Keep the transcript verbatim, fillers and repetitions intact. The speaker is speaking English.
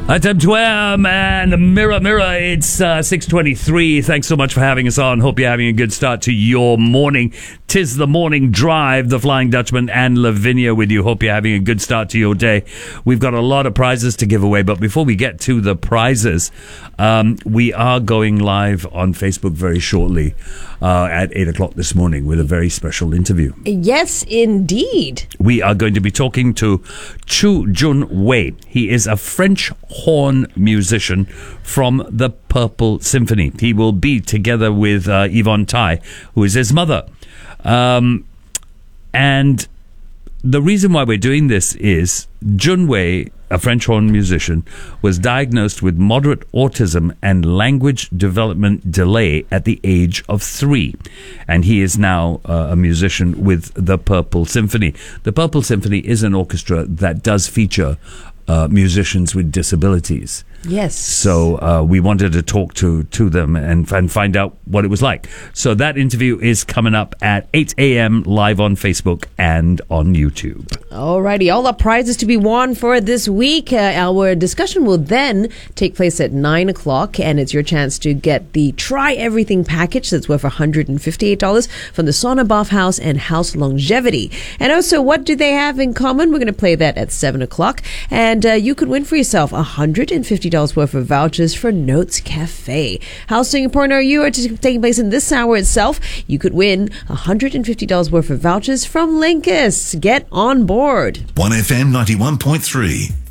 Atem Twam and Mirror Mirror. It's uh, six twenty-three. Thanks so much for having us on. Hope you're having a good start to your morning. Tis the Morning Drive, the Flying Dutchman and Lavinia with you. Hope you're having a good start to your day. We've got a lot of prizes to give away, but before we get to the prizes, um, we are going live on Facebook very shortly uh, at eight o'clock this morning with a very special interview. Yes, indeed. We are going to be talking to Chu Jun Wei. He is a French horn musician from the Purple Symphony. He will be together with uh, Yvonne Tai, who is his mother. Um, and the reason why we're doing this is Jun Wei, a French horn musician, was diagnosed with moderate autism and language development delay at the age of three. And he is now uh, a musician with the Purple Symphony. The Purple Symphony is an orchestra that does feature uh, musicians with disabilities. Yes. So uh, we wanted to talk to, to them and, and find out what it was like. So that interview is coming up at eight a.m. live on Facebook and on YouTube. Alrighty, all the prizes to be won for this week. Uh, our discussion will then take place at nine o'clock, and it's your chance to get the Try Everything package that's worth one hundred fifty-eight dollars from the Sauna Bath House and House Longevity. And also, what do they have in common? We're going to play that at seven o'clock, and uh, you could win for yourself one hundred fifty dollars worth of vouchers for Notes Cafe. How Singaporean are you? Are taking place in this hour itself. You could win one hundred fifty dollars worth of vouchers from Linkus. Get on board. one F M ninety-one point three.